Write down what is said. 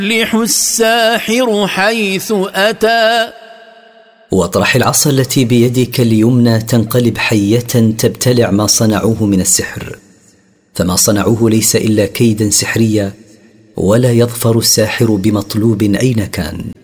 يفلح الساحر حيث أتى. واطرح العصا التي بيدك اليمنى تنقلب حية تبتلع ما صنعوه من السحر، فما صنعوه ليس إلا كيدا سحريا، ولا يظفر الساحر بمطلوب أين كان.